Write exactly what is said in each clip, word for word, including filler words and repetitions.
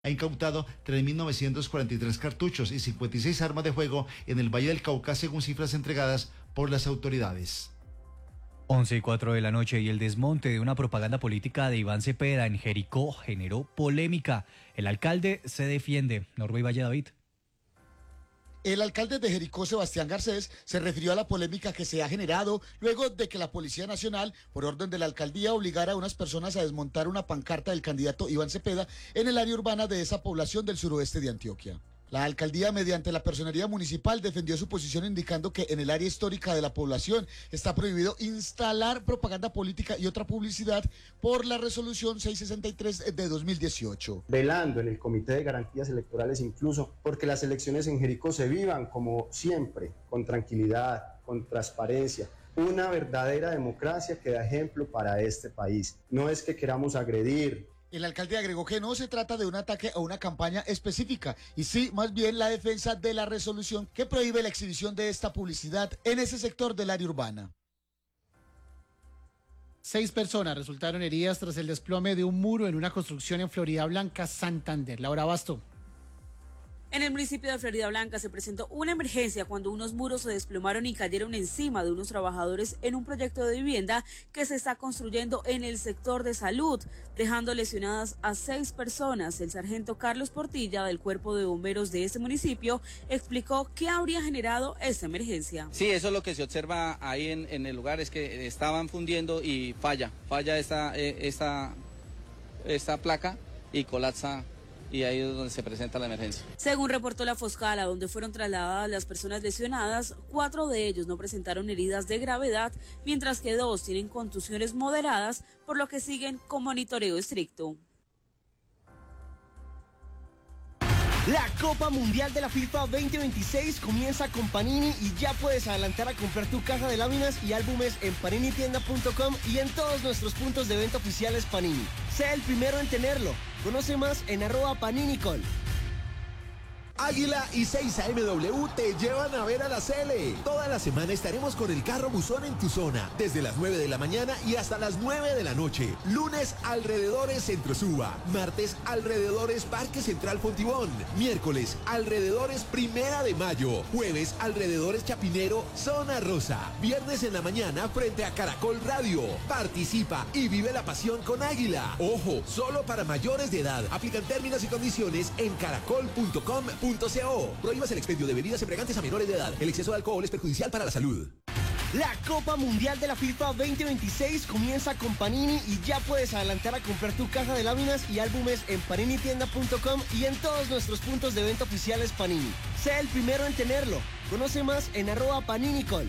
ha incautado tres mil novecientos cuarenta y tres cartuchos y cincuenta y seis armas de fuego en el Valle del Cauca, según cifras entregadas por las autoridades. once y cuatro de la noche, y el desmonte de una propaganda política de Iván Cepeda en Jericó generó polémica. El alcalde se defiende. Norby Valle David. El alcalde de Jericó, Sebastián Garcés, se refirió a la polémica que se ha generado luego de que la Policía Nacional, por orden de la alcaldía, obligara a unas personas a desmontar una pancarta del candidato Iván Cepeda en el área urbana de esa población del suroeste de Antioquia. La alcaldía, mediante la personería municipal, defendió su posición indicando que en el área histórica de la población está prohibido instalar propaganda política y otra publicidad por la resolución seiscientos sesenta y tres de dos mil dieciocho. Velando en el Comité de Garantías Electorales incluso porque las elecciones en Jericó se vivan como siempre, con tranquilidad, con transparencia. Una verdadera democracia que da ejemplo para este país. No es que queramos agredir. El alcalde agregó que no se trata de un ataque a una campaña específica, y sí, más bien la defensa de la resolución que prohíbe la exhibición de esta publicidad en ese sector del área urbana. Seis personas resultaron heridas tras el desplome de un muro en una construcción en Florida Blanca, Santander. Laura Basto. En el municipio de Florida Blanca se presentó una emergencia cuando unos muros se desplomaron y cayeron encima de unos trabajadores en un proyecto de vivienda que se está construyendo en el sector de salud, dejando lesionadas a seis personas. El sargento Carlos Portilla, del Cuerpo de Bomberos de ese municipio, explicó qué habría generado esta emergencia. Sí, eso es lo que se observa ahí en, en el lugar, es que estaban fundiendo y falla, falla esta, esta, esta placa y colapsa. Y ahí es donde se presenta la emergencia. Según reportó la Foscal, a donde fueron trasladadas las personas lesionadas, cuatro de ellos no presentaron heridas de gravedad, mientras que dos tienen contusiones moderadas, por lo que siguen con monitoreo estricto. La Copa Mundial de la FIFA veinte veintiséis comienza con Panini y ya puedes adelantar a comprar tu caja de láminas y álbumes en panini tienda punto com y en todos nuestros puntos de venta oficiales Panini. Sea el primero en tenerlo. Conoce más en arroba paninicol. Águila y seis A M W te llevan a ver a la Cele. Toda la semana estaremos con el carro buzón en tu zona, desde las nueve de la mañana y hasta las nueve de la noche. Lunes, alrededores Centro Suba. Martes, alrededores Parque Central Fontibón. Miércoles, alrededores Primera de Mayo. Jueves, alrededores Chapinero, Zona Rosa. Viernes en la mañana, frente a Caracol Radio. Participa y vive la pasión con Águila. Ojo, solo para mayores de edad. Aplican términos y condiciones en caracol punto com punto co. Prohíbas el expendio de bebidas embriagantes a menores de edad. El exceso de alcohol es perjudicial para la salud. La Copa Mundial de la FIFA veinte veintiséis comienza con Panini y ya puedes adelantar a comprar tu caja de láminas y álbumes en panini tienda punto com y en todos nuestros puntos de venta oficiales Panini. Sea el primero en tenerlo. Conoce más en arroba paninicol.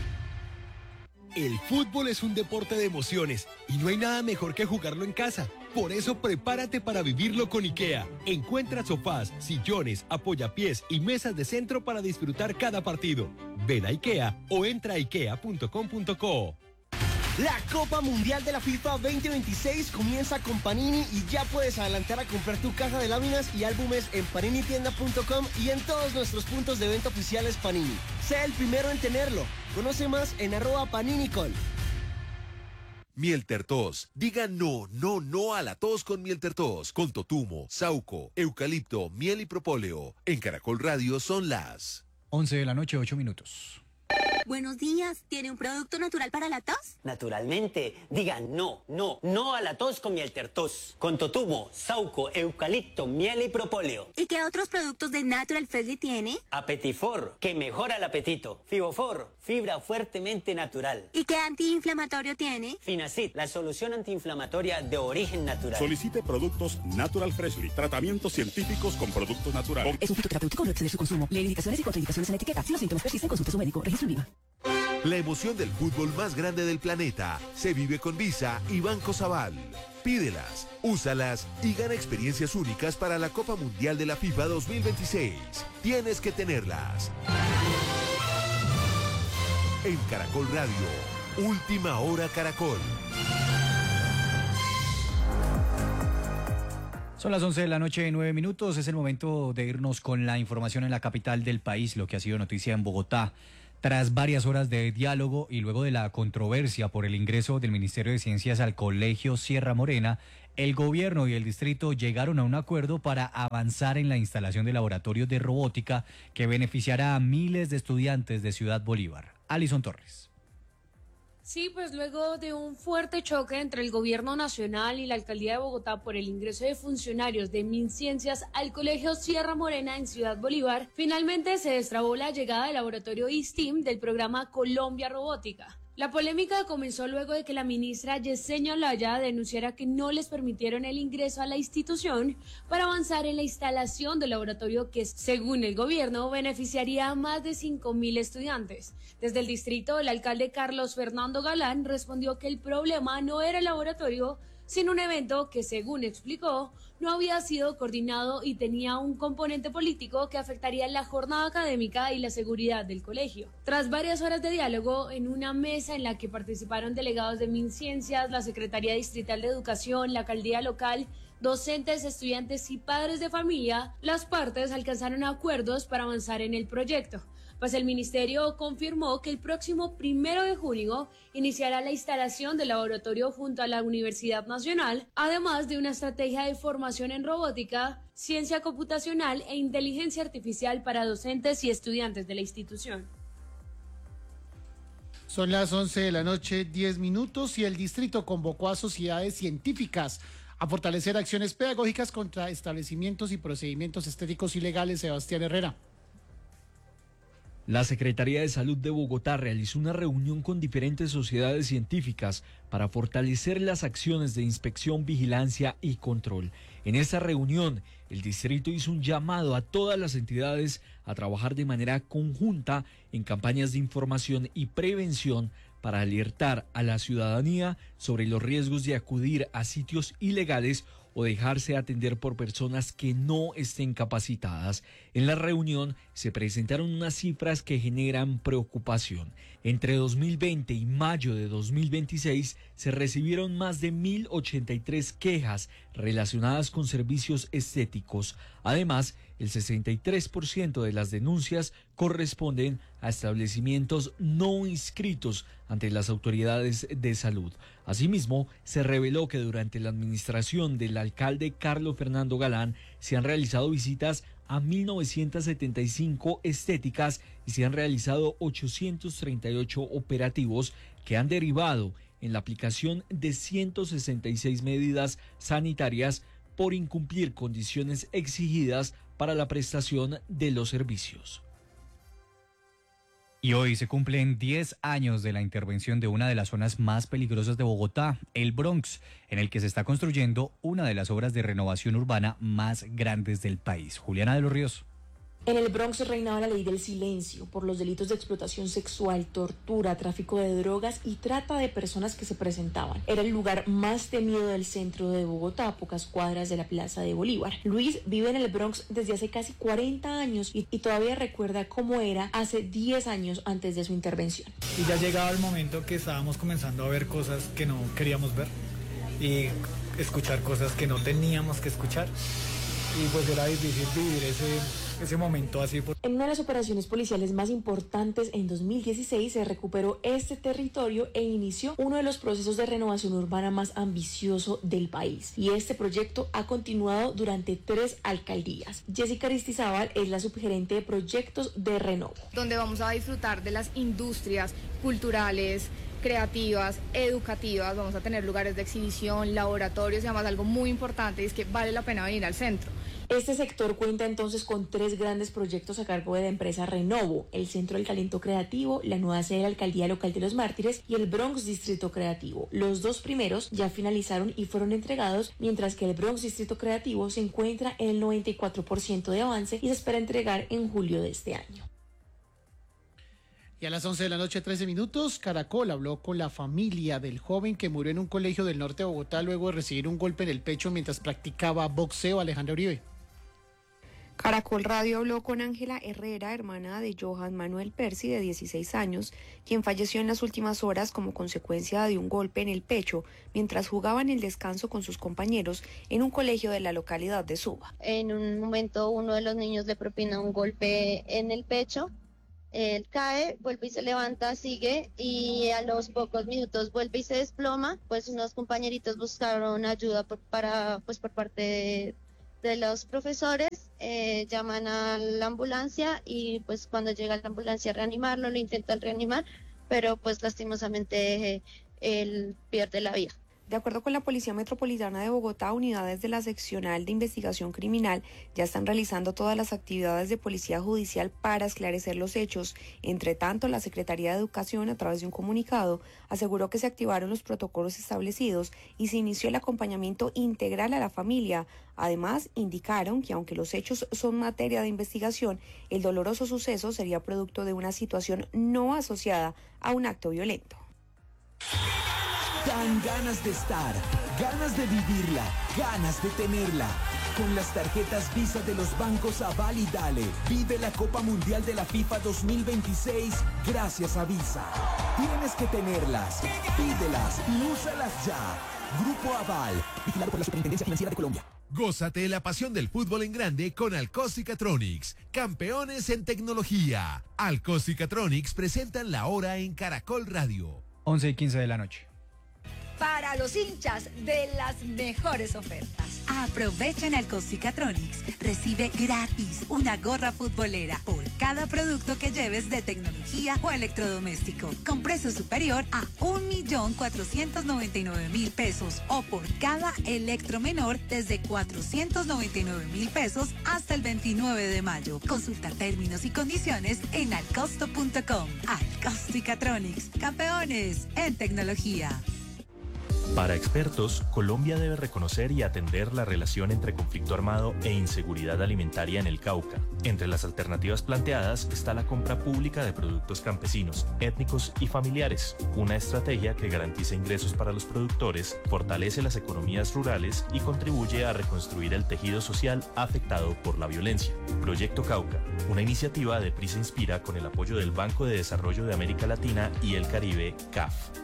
El fútbol es un deporte de emociones y no hay nada mejor que jugarlo en casa. Por eso prepárate para vivirlo con IKEA. Encuentra sofás, sillones, apoyapiés y mesas de centro para disfrutar cada partido. Ven a IKEA o entra a ikea punto com punto co. La Copa Mundial de la FIFA veinte veintiséis comienza con Panini y ya puedes adelantar a comprar tu caja de láminas y álbumes en panini tienda punto com y en todos nuestros puntos de venta oficiales Panini. Sea el primero en tenerlo. Conoce más en arroba paninicol. Mieltertos. Diga no, no, no a la tos con Mieltertos. Con totumo, sauco, eucalipto, miel y propóleo. En Caracol Radio son las once de la noche, ocho minutos. Buenos días, ¿tiene un producto natural para la tos? Naturalmente, diga no, no, no a la tos con Mieltertos. Con totumo, sauco, eucalipto, miel y propóleo. ¿Y qué otros productos de Natural Freshly tiene? Apetifor, que mejora el apetito. Fibofor, fibra fuertemente natural. ¿Y qué antiinflamatorio tiene? Finacid, la solución antiinflamatoria de origen natural. Solicite productos Natural Freshly, tratamientos científicos con productos naturales. Es un fitoterapéutico, no excede su consumo. Lee indicaciones y contraindicaciones en la etiqueta. Si los síntomas persisten, consulte a su médico. Registro en Viva. La emoción del fútbol más grande del planeta se vive con Visa y Banco Sabal. Pídelas, úsalas y gana experiencias únicas para la Copa Mundial de la FIFA dos mil veintiséis. Tienes que tenerlas. En Caracol Radio, Última Hora Caracol. Son las once de la noche, nueve minutos. Es el momento de irnos con la información en la capital del país, lo que ha sido noticia en Bogotá. Tras varias horas de diálogo y luego de la controversia por el ingreso del Ministerio de Ciencias al Colegio Sierra Morena, El gobierno y el distrito llegaron a un acuerdo para avanzar en la instalación de laboratorios de robótica que beneficiará a miles de estudiantes de Ciudad Bolívar. Alison Torres. Sí, pues luego de un fuerte choque entre el gobierno nacional y la alcaldía de Bogotá por el ingreso de funcionarios de MinCiencias al colegio Sierra Morena en Ciudad Bolívar, finalmente se destrabó la llegada del laboratorio I S T E A M del programa Colombia Robótica. La polémica comenzó luego de que la ministra Yesenia Olaya denunciara que no les permitieron el ingreso a la institución para avanzar en la instalación del laboratorio que, según el gobierno, beneficiaría a más de cinco mil estudiantes. Desde el distrito, el alcalde Carlos Fernando Galán respondió que el problema no era el laboratorio, sino un evento que, según explicó, no había sido coordinado y tenía un componente político que afectaría la jornada académica y la seguridad del colegio. Tras varias horas de diálogo, en una mesa en la que participaron delegados de MinCiencias, la Secretaría Distrital de Educación, la Alcaldía Local, docentes, estudiantes y padres de familia, las partes alcanzaron acuerdos para avanzar en el proyecto. Pues el ministerio confirmó que el próximo primero de junio iniciará la instalación del laboratorio junto a la Universidad Nacional, además de una estrategia de formación en robótica, ciencia computacional e inteligencia artificial para docentes y estudiantes de la institución. Son las once de la noche, diez minutos, y el distrito convocó a sociedades científicas a fortalecer acciones pedagógicas contra establecimientos y procedimientos estéticos ilegales. Sebastián Herrera. La Secretaría de Salud de Bogotá realizó una reunión con diferentes sociedades científicas para fortalecer las acciones de inspección, vigilancia y control. En esta reunión, el distrito hizo un llamado a todas las entidades a trabajar de manera conjunta en campañas de información y prevención para alertar a la ciudadanía sobre los riesgos de acudir a sitios ilegales o dejarse atender por personas que no estén capacitadas. En la reunión se presentaron unas cifras que generan preocupación. Entre dos mil veinte y mayo de dos mil veintiséis se recibieron más de mil ochenta y tres quejas relacionadas con servicios estéticos. Además, el sesenta y tres por ciento de las denuncias corresponden a establecimientos no inscritos ante las autoridades de salud. Asimismo, se reveló que durante la administración del alcalde Carlos Fernando Galán se han realizado visitas a mil novecientas setenta y cinco estéticas y se han realizado ochocientos treinta y ocho operativos que han derivado en la aplicación de ciento sesenta y seis medidas sanitarias por incumplir condiciones exigidas para la prestación de los servicios. Y hoy se cumplen diez años de la intervención de una de las zonas más peligrosas de Bogotá, el Bronx, en el que se está construyendo una de las obras de renovación urbana más grandes del país. Juliana de los Ríos. En el Bronx reinaba la ley del silencio por los delitos de explotación sexual, tortura, tráfico de drogas y trata de personas que se presentaban. Era el lugar más temido del centro de Bogotá, a pocas cuadras de la Plaza de Bolívar. Luis vive en el Bronx desde hace casi cuarenta años y, y todavía recuerda cómo era hace diez años antes de su intervención. Y ya llegaba el momento que estábamos comenzando a ver cosas que no queríamos ver y escuchar cosas que no teníamos que escuchar. Y pues era difícil vivir ese... ese momento así. Por... En una de las operaciones policiales más importantes en dos mil dieciséis se recuperó este territorio e inició uno de los procesos de renovación urbana más ambicioso del país. Y este proyecto ha continuado durante tres alcaldías. Jessica Aristizábal es la subgerente de proyectos de Renovo. Donde vamos a disfrutar de las industrias culturales, creativas, educativas, vamos a tener lugares de exhibición, laboratorios y además algo muy importante es que vale la pena venir al centro. Este sector cuenta entonces con tres grandes proyectos a cargo de la empresa Renovo, el Centro del Talento Creativo, la nueva sede de la Alcaldía Local de los Mártires y el Bronx Distrito Creativo. Los dos primeros ya finalizaron y fueron entregados, mientras que el Bronx Distrito Creativo se encuentra en el noventa y cuatro por ciento de avance y se espera entregar en julio de este año. Y a las once de la noche, trece minutos, Caracol habló con la familia del joven que murió en un colegio del norte de Bogotá luego de recibir un golpe en el pecho mientras practicaba boxeo. Alejandra Uribe. Caracol Radio habló con Ángela Herrera, hermana de Johan Manuel Percy, de dieciséis años, quien falleció en las últimas horas como consecuencia de un golpe en el pecho mientras jugaba en el descanso con sus compañeros en un colegio de la localidad de Suba. En un momento uno de los niños le propina un golpe en el pecho Él cae, vuelve y se levanta, sigue y a los pocos minutos vuelve y se desploma. Pues unos compañeritos buscaron ayuda por, para, pues por parte de, de los profesores, eh, llaman a la ambulancia y pues cuando llega la ambulancia a reanimarlo, lo intentan reanimar, pero pues lastimosamente eh, él pierde la vida. De acuerdo con la Policía Metropolitana de Bogotá, unidades de la Seccional de Investigación Criminal ya están realizando todas las actividades de policía judicial para esclarecer los hechos. Entre tanto, la Secretaría de Educación, a través de un comunicado, aseguró que se activaron los protocolos establecidos y se inició el acompañamiento integral a la familia. Además, indicaron que aunque los hechos son materia de investigación, el doloroso suceso sería producto de una situación no asociada a un acto violento. Dan ganas de estar, ganas de vivirla, ganas de tenerla. Con las tarjetas Visa de los bancos Aval y Dale, vive la Copa Mundial de la FIFA dos mil veintiséis gracias a Visa. Tienes que tenerlas, pídelas y úsalas ya. Grupo Aval, vigilado por la Superintendencia Financiera de Colombia. Gózate la pasión del fútbol en grande con Alcos y Catronics, campeones en tecnología. Alcos y Catronics presentan la hora en Caracol Radio. once y quince de la noche. Para los hinchas de las mejores ofertas. Aprovechen el Catronics. Recibe gratis una gorra futbolera por cada producto que lleves de tecnología o electrodoméstico, con precio superior a un millón cuatrocientos noventa y nueve mil pesos, o por cada electro menor desde cuatrocientos noventa y nueve mil pesos hasta el veintinueve de mayo. Consulta términos y condiciones en alcosto punto com. Alcosto y Catronics, campeones en tecnología. Para expertos, Colombia debe reconocer y atender la relación entre conflicto armado e inseguridad alimentaria en el Cauca. Entre las alternativas planteadas está la compra pública de productos campesinos, étnicos y familiares, una estrategia que garantiza ingresos para los productores, fortalece las economías rurales y contribuye a reconstruir el tejido social afectado por la violencia. Proyecto Cauca, una iniciativa de Prisa Inspira con el apoyo del Banco de Desarrollo de América Latina y el Caribe, C A F.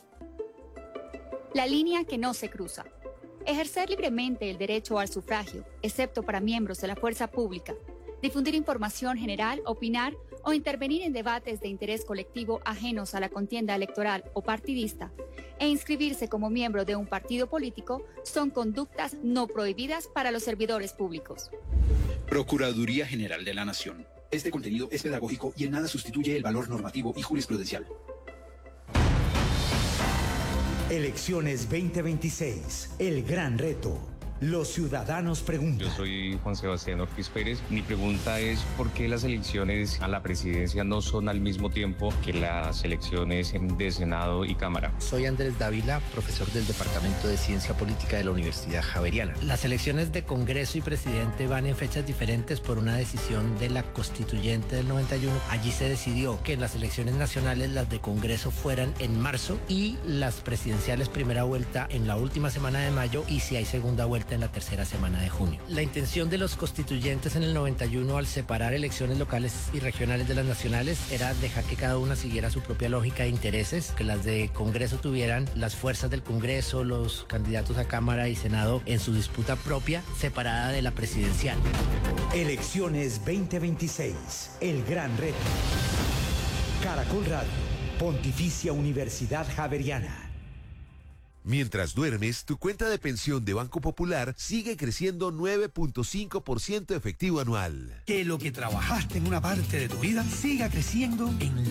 La línea que no se cruza. Ejercer libremente el derecho al sufragio, excepto para miembros de la fuerza pública. Difundir información general, opinar o intervenir en debates de interés colectivo ajenos a la contienda electoral o partidista. E inscribirse como miembro de un partido político son conductas no prohibidas para los servidores públicos. Procuraduría General de la Nación. Este contenido es pedagógico y en nada sustituye el valor normativo y jurisprudencial. Elecciones veinte veintiséis, el gran reto. Los ciudadanos preguntan. Yo soy Juan Sebastián Ortiz Pérez. Mi pregunta es ¿por qué las elecciones a la presidencia no son al mismo tiempo que las elecciones de Senado y Cámara? Soy Andrés Dávila, profesor del Departamento de Ciencia Política de la Universidad Javeriana. Las elecciones de Congreso y Presidente van en fechas diferentes por una decisión de la Constituyente del noventa y uno. Allí se decidió que en las elecciones nacionales las de Congreso fueran en marzo y las presidenciales primera vuelta en la última semana de mayo, y si hay segunda vuelta en la tercera semana de junio. La intención de los constituyentes en el noventa y uno al separar elecciones locales y regionales de las nacionales era dejar que cada una siguiera su propia lógica e intereses, que las de Congreso tuvieran las fuerzas del Congreso, los candidatos a Cámara y Senado en su disputa propia, separada de la presidencial. Elecciones veinte veintiséis, el gran reto. Caracol Radio, Pontificia Universidad Javeriana. Mientras duermes, tu cuenta de pensión de Banco Popular sigue creciendo nueve punto cinco por ciento efectivo anual. Que lo que trabajaste en una parte de tu vida siga creciendo en